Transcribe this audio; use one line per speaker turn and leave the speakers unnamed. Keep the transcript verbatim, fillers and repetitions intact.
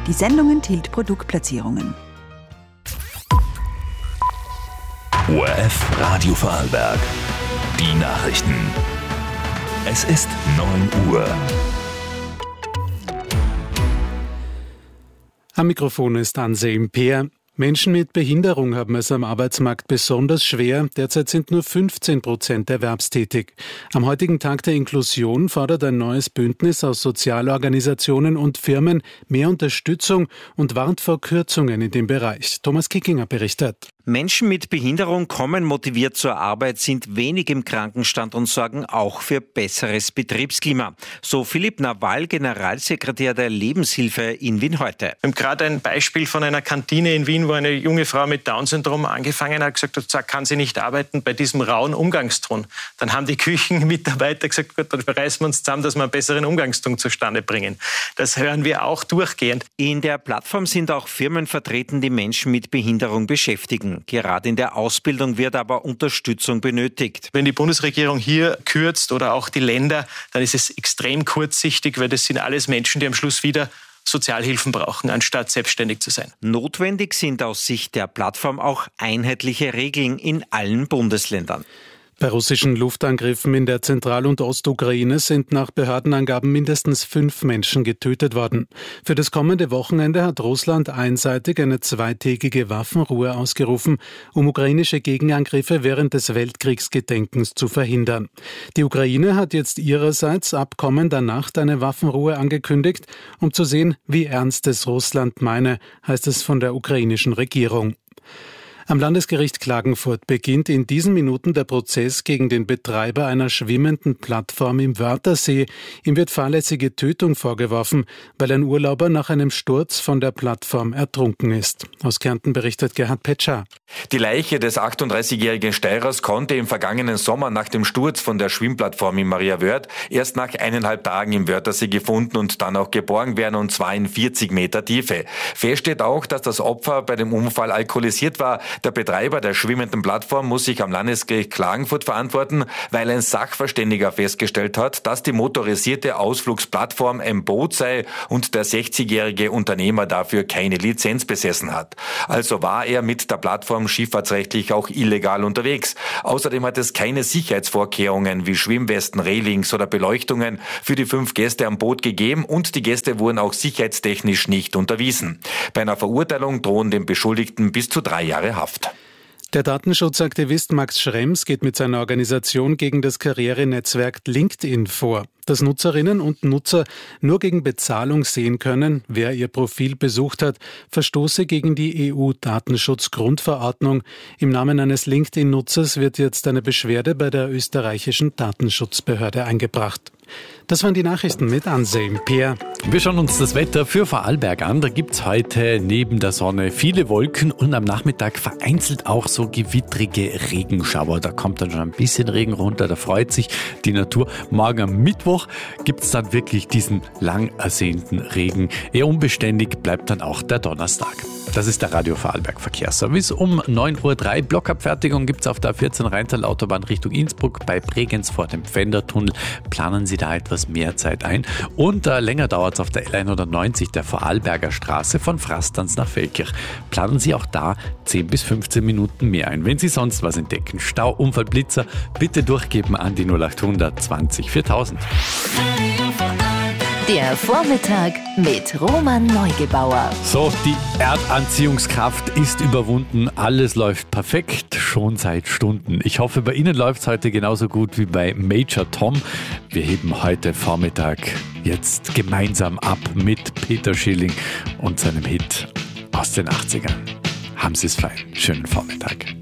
Die Sendung enthielt Produktplatzierungen.
O R F Radio Vorarlberg. Die Nachrichten. Es ist neun Uhr.
Am Mikrofon ist Anselm Peer. Menschen mit Behinderung haben es am Arbeitsmarkt besonders schwer. Derzeit sind nur fünfzehn Prozent erwerbstätig. Am heutigen Tag der Inklusion fordert ein neues Bündnis aus Sozialorganisationen und Firmen mehr Unterstützung und warnt vor Kürzungen in dem Bereich. Thomas Kickinger berichtet.
Menschen mit Behinderung kommen motiviert zur Arbeit, sind wenig im Krankenstand und sorgen auch für besseres Betriebsklima. So Philipp Nawal, Generalsekretär der Lebenshilfe in Wien heute.
Wir haben gerade ein Beispiel von einer Kantine in Wien, wo eine junge Frau mit Down-Syndrom angefangen hat, gesagt hat, kann sie nicht arbeiten bei diesem rauen Umgangston. Dann haben die Küchenmitarbeiter gesagt, gut, dann reißen wir uns zusammen, dass wir einen besseren Umgangston zustande bringen. Das hören wir auch durchgehend.
In der Plattform sind auch Firmen vertreten, die Menschen mit Behinderung beschäftigen. Gerade in der Ausbildung wird aber Unterstützung benötigt.
Wenn die Bundesregierung hier kürzt oder auch die Länder, dann ist es extrem kurzsichtig, weil das sind alles Menschen, die am Schluss wieder Sozialhilfen brauchen, anstatt selbstständig zu sein.
Notwendig sind aus Sicht der Plattform auch einheitliche Regeln in allen Bundesländern.
Bei russischen Luftangriffen in der Zentral- und Ostukraine sind nach Behördenangaben mindestens fünf Menschen getötet worden. Für das kommende Wochenende hat Russland einseitig eine zweitägige Waffenruhe ausgerufen, um ukrainische Gegenangriffe während des Weltkriegsgedenkens zu verhindern. Die Ukraine hat jetzt ihrerseits ab kommender Nacht eine Waffenruhe angekündigt, um zu sehen, wie ernst es Russland meine, heißt es von der ukrainischen Regierung. Am Landesgericht Klagenfurt beginnt in diesen Minuten der Prozess gegen den Betreiber einer schwimmenden Plattform im Wörthersee. Ihm wird fahrlässige Tötung vorgeworfen, weil ein Urlauber nach einem Sturz von der Plattform ertrunken ist. Aus Kärnten berichtet Gerhard Petscher.
Die Leiche des achtunddreißigjährigen Steirers konnte im vergangenen Sommer nach dem Sturz von der Schwimmplattform in Mariawörth erst nach eineinhalb Tagen im Wörthersee gefunden und dann auch geborgen werden, und zwar in vierzig Meter Tiefe. Fest steht auch, dass das Opfer bei dem Unfall alkoholisiert war. Der Betreiber der schwimmenden Plattform muss sich am Landesgericht Klagenfurt verantworten, weil ein Sachverständiger festgestellt hat, dass die motorisierte Ausflugsplattform ein Boot sei und der sechzigjährige Unternehmer dafür keine Lizenz besessen hat. Also war er mit der Plattform schifffahrtsrechtlich auch illegal unterwegs. Außerdem hat es keine Sicherheitsvorkehrungen wie Schwimmwesten, Railings oder Beleuchtungen für die fünf Gäste am Boot gegeben und die Gäste wurden auch sicherheitstechnisch nicht unterwiesen. Bei einer Verurteilung drohen dem Beschuldigten bis zu drei Jahre Haft.
Der Datenschutzaktivist Max Schrems geht mit seiner Organisation gegen das Karrierenetzwerk LinkedIn vor, dass Nutzerinnen und Nutzer nur gegen Bezahlung sehen können, wer ihr Profil besucht hat, verstoße gegen die E U-Datenschutzgrundverordnung. Im Namen eines LinkedIn-Nutzers wird jetzt eine Beschwerde bei der österreichischen Datenschutzbehörde eingebracht. Das waren die Nachrichten mit Anselm Peer.
Wir schauen uns das Wetter für Vorarlberg an. Da gibt es heute neben der Sonne viele Wolken und am Nachmittag vereinzelt auch so gewittrige Regenschauer. Da kommt dann schon ein bisschen Regen runter, da freut sich die Natur. Morgen am Mittwoch gibt es dann wirklich diesen lang ersehnten Regen. Eher unbeständig bleibt dann auch der Donnerstag. Das ist der Radio Vorarlberg Verkehrsservice. Um neun Uhr drei Blockabfertigung gibt es auf der A vierzehn Rheintal-Autobahn Richtung Innsbruck bei Bregenz vor dem Pfändertunnel. Planen Sie da etwas mehr Zeit ein. Und äh, länger dauert es auf der L hundertneunzig der Vorarlberger Straße von Frastanz nach Feldkirch. Planen Sie auch da zehn bis fünfzehn Minuten mehr ein. Wenn Sie sonst was entdecken, Stau, Unfall, Blitzer, bitte durchgeben an die null achthundert zwanzig viertausend.
Der Vormittag mit Roman Neugebauer.
So, die Erdanziehungskraft ist überwunden. Alles läuft perfekt, schon seit Stunden. Ich hoffe, bei Ihnen läuft es heute genauso gut wie bei Major Tom. Wir heben heute Vormittag jetzt gemeinsam ab mit Peter Schilling und seinem Hit aus den achtzigern. Haben Sie es fein. Schönen Vormittag.